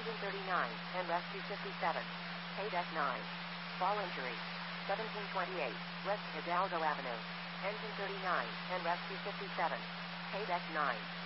Engine 39, and rescue 57. Paid F9. Fall injury. 1728, West Hidalgo Avenue. Engine 39, and rescue 57. Paid X9.